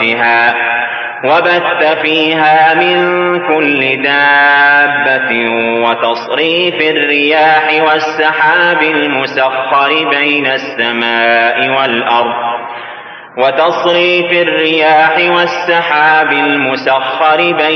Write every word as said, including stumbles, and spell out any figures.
خلقها وبث فيها من كل دابة وتصريف الرياح والسحاب المسخر بين السماء والأرض وتصريف الرياح والسحاب المسخر بين